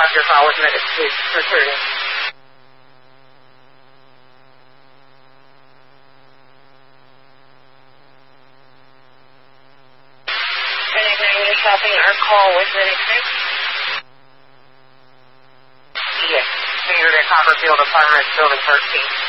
doctor file with Medicaid recruiting. You're stopping our call with Medicaid? Yes. Fingered at Copperfield Apartments, Building 13.